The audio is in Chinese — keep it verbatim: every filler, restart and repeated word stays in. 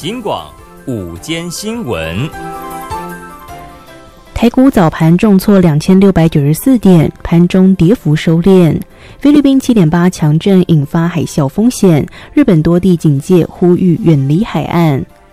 金广午间新闻。 台股早盘重挫两千六百九十四点，盘中跌幅收敛。菲律宾 七点八 强震引发海啸风险，日本多地警戒呼吁远离海岸。